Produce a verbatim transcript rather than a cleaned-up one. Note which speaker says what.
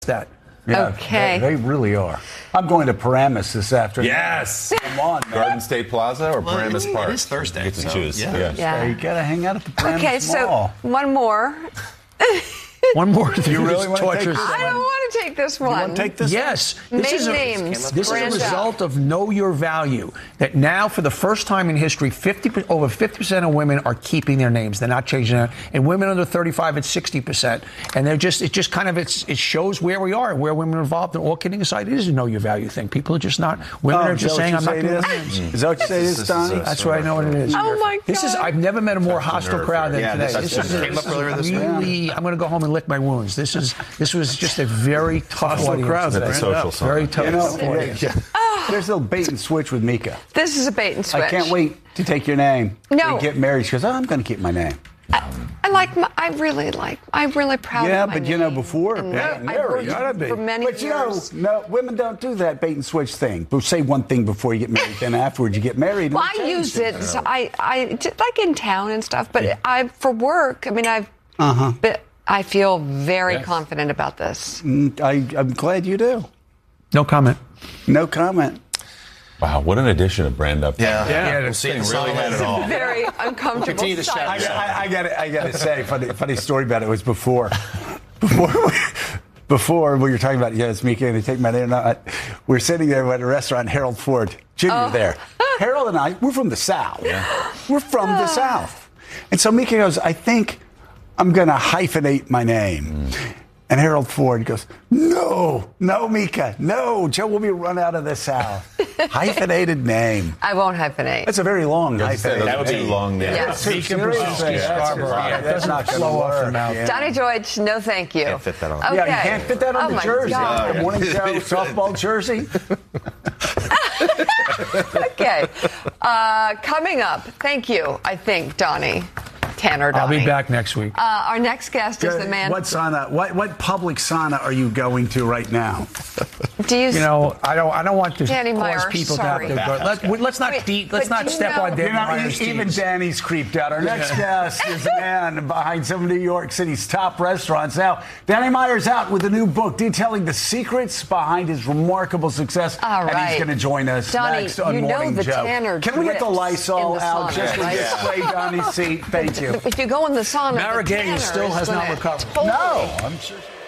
Speaker 1: that.
Speaker 2: Yeah,
Speaker 3: okay.
Speaker 2: They, they really are. I'm going to Paramus this afternoon.
Speaker 4: Yes.
Speaker 2: Come on, man.
Speaker 4: Garden State Plaza or
Speaker 5: Well,
Speaker 4: Paramus
Speaker 5: it
Speaker 4: Park?
Speaker 5: is Thursday.
Speaker 4: Get to
Speaker 5: so,
Speaker 4: choose.
Speaker 5: Yeah.
Speaker 4: Yeah.
Speaker 3: Yeah.
Speaker 2: You got to hang out at the Paramus
Speaker 3: Okay, so
Speaker 2: Mall.
Speaker 3: one more.
Speaker 1: One more.
Speaker 2: You really want to take
Speaker 1: torture.
Speaker 2: this?
Speaker 3: I don't want to take this one.
Speaker 2: You want to take this?
Speaker 1: Yes.
Speaker 3: Maiden
Speaker 1: This is a,
Speaker 3: names.
Speaker 1: this is
Speaker 3: Brand
Speaker 1: a
Speaker 3: up.
Speaker 1: result of know your value. That now, for the first time in history, fifty over fifty percent of women are keeping their names. They're not changing it. And women under thirty-five, it's sixty percent. And they're just, it just kind of, it's, it shows where we are, where women are involved. And all kidding aside, it is a know your value thing. People are just not, women
Speaker 2: Oh,
Speaker 1: are
Speaker 2: is
Speaker 1: just
Speaker 2: that
Speaker 1: saying,
Speaker 2: what
Speaker 1: I'm
Speaker 2: you
Speaker 1: not
Speaker 2: say
Speaker 1: doing
Speaker 2: it is?
Speaker 1: names.
Speaker 2: Is that what you say it is,
Speaker 4: This is
Speaker 2: Donnie?
Speaker 4: a-
Speaker 1: That's what I know what it is.
Speaker 3: Oh, my God.
Speaker 1: This is, I've never met a more hostile
Speaker 4: nerve
Speaker 1: crowd than
Speaker 5: Yeah,
Speaker 1: today.
Speaker 5: this
Speaker 1: This
Speaker 5: just
Speaker 1: is
Speaker 5: came up earlier this week.
Speaker 1: really, I'm going to go home and lick my wounds. This is, this was just a very tough
Speaker 2: Hostile
Speaker 1: audience
Speaker 2: crowd.
Speaker 1: today.
Speaker 4: That's a social sign.
Speaker 1: Very tough
Speaker 2: You know,
Speaker 1: audience.
Speaker 2: yeah, there's a little bait and switch with Mika.
Speaker 3: This is a bait and switch.
Speaker 2: I can't wait to take your name.
Speaker 3: No.
Speaker 2: And get married. She goes, oh, I'm going to keep my name.
Speaker 3: I like my, I really like, I'm really proud
Speaker 2: Yeah,
Speaker 3: of my
Speaker 2: but you know,
Speaker 3: name.
Speaker 2: before,
Speaker 3: And
Speaker 2: yeah,
Speaker 3: I
Speaker 2: Mary,
Speaker 3: worked
Speaker 2: you gotta be.
Speaker 3: for many
Speaker 2: But you know,
Speaker 3: years.
Speaker 2: no, women don't do that bait and switch thing. But say one thing before you get married, then afterwards you get married.
Speaker 3: Well,
Speaker 2: and
Speaker 3: I
Speaker 2: change
Speaker 3: use
Speaker 2: things.
Speaker 3: it, so I, I, just like in town and stuff, but I, for work, I mean, I've,
Speaker 2: Uh-huh.
Speaker 3: but I feel very
Speaker 4: Yes.
Speaker 3: confident about this.
Speaker 2: Mm, I, I'm glad you do.
Speaker 1: No comment.
Speaker 2: No comment.
Speaker 4: Wow, what an addition of Brand Up.
Speaker 5: Yeah.
Speaker 1: Yeah,
Speaker 5: We'll see. It's really had it all.
Speaker 3: Very uncomfortable.
Speaker 5: Continue to shout
Speaker 2: I,
Speaker 3: silence.
Speaker 2: I, I got I got to say, funny, funny story about it was before, before, we, before we were talking about yes, Mika, and they take my name. Not, we're sitting there at a restaurant, Harold Ford Junior
Speaker 3: Oh.
Speaker 2: there. Harold and I, we're from the South. We're from the South, and so Mika goes, I think I'm going to hyphenate my name. And Harold Ford goes, no, no, Mika, no. Joe will be run out of the South. Hyphenated name.
Speaker 3: I won't hyphenate.
Speaker 2: That's a very long
Speaker 4: That
Speaker 2: hyphenated
Speaker 4: would be
Speaker 2: name.
Speaker 4: long there.
Speaker 3: Yes.
Speaker 2: Too
Speaker 1: Mika
Speaker 2: serious.
Speaker 1: Brzezinski
Speaker 2: That's
Speaker 1: Scarborough.
Speaker 2: right.
Speaker 1: Yeah, it
Speaker 2: That's
Speaker 1: doesn't
Speaker 2: not gonna
Speaker 1: flow off the
Speaker 2: work.
Speaker 1: mouth.
Speaker 2: Yeah.
Speaker 3: Donnie George, no thank you.
Speaker 5: Can't fit that on.
Speaker 3: Okay.
Speaker 2: Yeah, you can't fit that on
Speaker 3: Oh
Speaker 2: the
Speaker 3: my
Speaker 2: jersey.
Speaker 3: God.
Speaker 2: The morning show softball jersey.
Speaker 3: Okay. Uh, coming up, thank you, I think, Donnie. Tanner
Speaker 1: I'll
Speaker 3: Donnie.
Speaker 1: be back next week.
Speaker 3: Uh, our next guest is the man.
Speaker 2: What sauna? What what public sauna are you going to right now?
Speaker 3: Do you,
Speaker 1: You know, I don't. I don't want to
Speaker 3: Danny
Speaker 1: cause
Speaker 3: Meyer,
Speaker 1: people
Speaker 3: sorry.
Speaker 1: to have to go. Let's, we- let's not.
Speaker 3: Wait,
Speaker 1: de- let's
Speaker 3: but
Speaker 1: not
Speaker 3: do you
Speaker 1: step
Speaker 3: know-
Speaker 1: on Danny
Speaker 2: You know,
Speaker 1: Meyer's
Speaker 2: even
Speaker 1: teams.
Speaker 2: Danny's creeped out. Our next guest is a man behind some of New York City's top restaurants. Now, Danny Meyer's out with a new book detailing the secrets behind his remarkable success.
Speaker 3: All
Speaker 2: And
Speaker 3: right.
Speaker 2: he's going to join us
Speaker 3: Donnie,
Speaker 2: next on
Speaker 3: you know
Speaker 2: Morning
Speaker 3: the
Speaker 2: Joe.
Speaker 3: Tanner
Speaker 2: Can we get the
Speaker 3: drips
Speaker 2: Lysol
Speaker 3: in the
Speaker 2: out
Speaker 3: sauna,
Speaker 2: just to
Speaker 3: right?
Speaker 2: spray Donnie's seat? Thank you.
Speaker 3: If you go in the sauna, the
Speaker 1: Marigay
Speaker 3: Tanner
Speaker 1: still
Speaker 3: is
Speaker 1: has not
Speaker 3: gonna
Speaker 1: recovered.
Speaker 3: totally-
Speaker 2: No, I'm sure.